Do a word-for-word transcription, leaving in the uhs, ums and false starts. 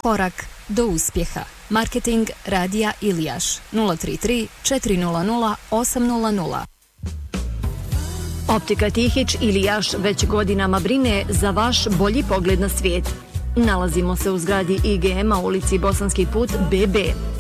Korak do uspjeha. Marketing Radija Ilijaš nula tri tri četiri nula nula osam nula nula. Optika Tihić Ilijaš već godinama brine za vaš bolji pogled na svijet. Nalazimo se u zgradi I G M-a u ulici Bosanski put B B.